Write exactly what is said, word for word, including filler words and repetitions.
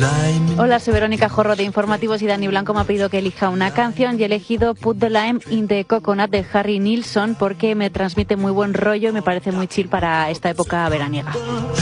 Hola, soy Verónica Jorro de Informativos y Dani Blanco me ha pedido que elija una canción y he elegido Put the Lime in the Coconut de Harry Nilsson porque me transmite muy buen rollo y me parece muy chill para esta época veraniega.